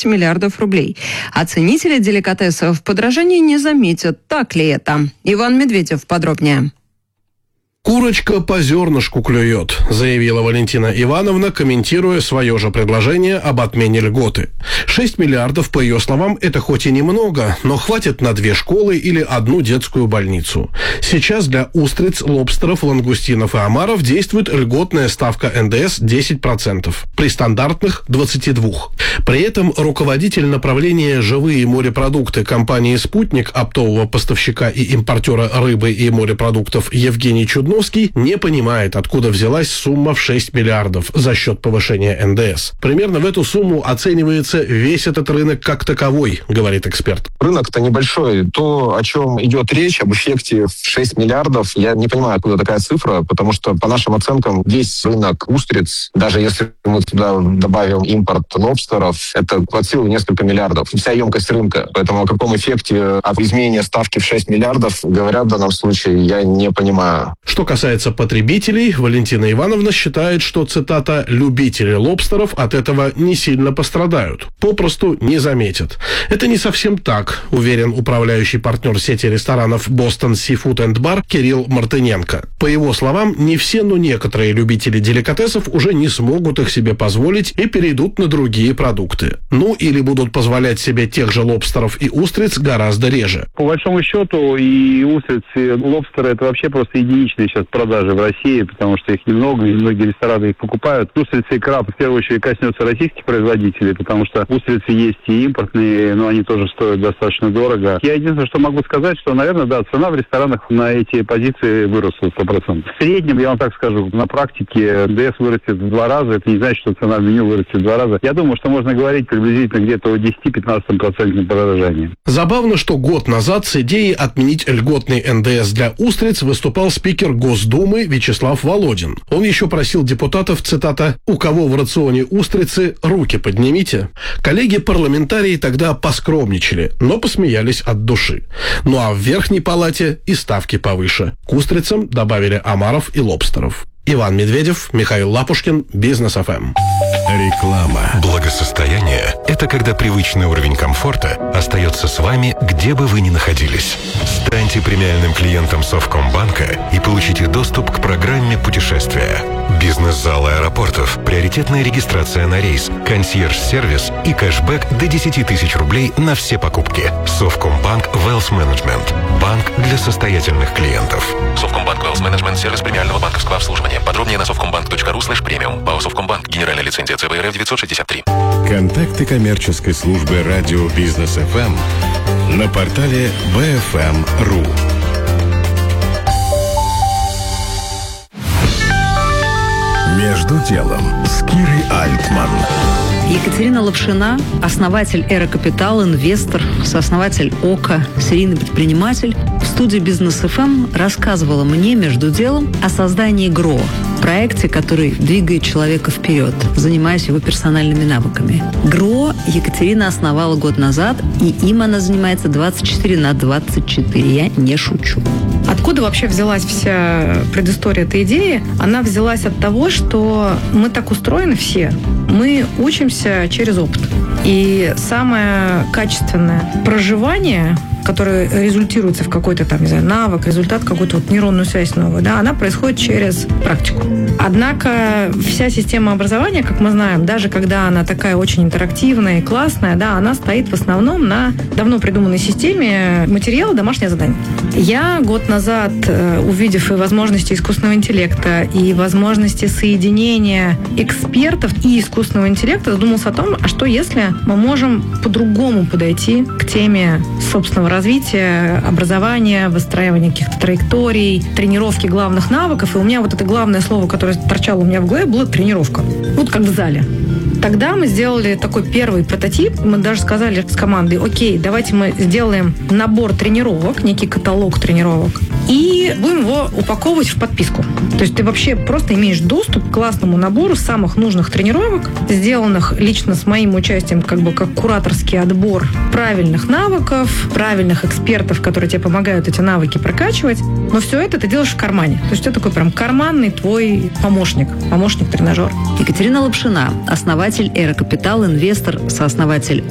6 миллиардов рублей. Оценители деликатесов подражания не заметят. Так ли это? Иван Медведев подробнее. «Курочка по зернышку клюет», заявила Валентина Ивановна, комментируя свое же предложение об отмене льготы. 6 миллиардов, по ее словам, это хоть и немного, но хватит на 2 школы или 1 детскую больницу. Сейчас для устриц, лобстеров, лангустинов и омаров действует льготная ставка НДС 10%, при стандартных 22%. При этом руководитель направления «Живые морепродукты» компании «Спутник», оптового поставщика и импортера рыбы и морепродуктов Евгений Чудновский, не понимает, откуда взялась сумма в 6 миллиардов за счет повышения НДС. Примерно в эту сумму оценивается весь этот рынок как таковой, говорит эксперт. Рынок-то небольшой. То, о чем идет речь, об эффекте в 6 миллиардов, я не понимаю, откуда такая цифра, потому что, по нашим оценкам, весь рынок устриц, даже если мы туда добавим импорт лобстеров, это под силу несколько миллиардов. Вся емкость рынка. Поэтому о каком эффекте от изменения ставки в 6 миллиардов говорят в данном случае, я не понимаю. Что касается потребителей, Валентина Ивановна считает, что, цитата, «любители лобстеров от этого не сильно пострадают, попросту не заметят». Это не совсем так, уверен управляющий партнер сети ресторанов Boston Seafood and Bar Кирилл Мартыненко. По его словам, не все, но некоторые любители деликатесов уже не смогут их себе позволить и перейдут на другие продукты. Ну, или будут позволять себе тех же лобстеров и устриц гораздо реже. По большому счету, и устрицы, и лобстеры – это вообще просто единичные сейчас продажи в России, потому что их немного, и многие рестораны их покупают. Устрицы и краб в первую очередь коснется российских производителей, потому что устрицы есть и импортные, но они тоже стоят достаточно дорого. Я единственное, что могу сказать, что, наверное, да, цена в ресторанах на эти позиции выросла 100%. В среднем, я вам так скажу, на практике НДС вырастет в 2 раза. Это не значит, что цена в меню вырастет в 2 раза. Я думаю, что можно говорить приблизительно где-то о 10-15% подорожании. Забавно, что год назад с идеей отменить льготный НДС для устриц выступал спикер Госдумы Вячеслав Володин. Он еще просил депутатов, цитата, «У кого в рационе устрицы, руки поднимите». Коллеги-парламентарии тогда поскромничали, но посмеялись от души. Ну а в Верхней Палате и ставки повыше. К устрицам добавили омаров и лобстеров. Иван Медведев, Михаил Лапушкин, Бизнес ФМ. Реклама. Благосостояние – это когда привычный уровень комфорта остается с вами, где бы вы ни находились. Станьте премиальным клиентом Совкомбанка и получите доступ к программе путешествия. Бизнес-зал аэропортов, приоритетная регистрация на рейс, консьерж-сервис и кэшбэк до 10 тысяч рублей на все покупки. Совкомбанк Wealth Management. Банк для состоятельных клиентов. Совкомбанк Wealth Management – сервис премиального банковского обслуживания. Подробнее на совкомбанк.ру/премиум. ПАО Совкомбанк. Генеральная лицензия ЦБРФ 963. Контакты коммерческой службы радио Бизнес ФМ на портале bfm.ru. Между делом с Кирой Альтман. Екатерина Лапшина, основатель Эра Капитал, инвестор, сооснователь ОКО, серийный предприниматель, в студии Бизнес ФМ рассказывала мне между делом о создании ГРО, проекте, который двигает человека вперед, занимаясь его персональными навыками. ГРО Екатерина основала год назад, и им она занимается 24/24. Я не шучу. Откуда вообще взялась вся предыстория этой идеи? Она взялась от того, что мы так устроены все. Мы учимся через опыт. И самое качественное проживание, которое результируется в какой-то там, не знаю, навык, результат, какую-то вот нейронную связь новую, да, она происходит через практику. Однако вся система образования, как мы знаем, даже когда она такая очень интерактивная и классная, да, она стоит в основном на давно придуманной системе материала «Домашнее задание». Я год назад, увидев и возможности искусственного интеллекта, и возможности соединения экспертов и искусственного интеллекта, задумался о том, а что если мы можем по-другому подойти к теме собственного развития, образования, выстраивания каких-то траекторий, тренировки главных навыков. И у меня вот это главное слово, которое торчало у меня в голове, было тренировка. Вот как в зале. Тогда мы сделали такой первый прототип. Мы даже сказали с командой: окей, давайте мы сделаем набор тренировок, некий каталог тренировок, и будем его упаковывать в подписку. То есть ты вообще просто имеешь доступ к классному набору самых нужных тренировок, сделанных лично с моим участием, как бы как кураторский отбор правильных навыков, правильных экспертов, которые тебе помогают эти навыки прокачивать. Но все это ты делаешь в кармане. То есть это такой прям карманный твой помощник-тренажер. Екатерина Лапшина, основатель Эра Капитал, инвестор, сооснователь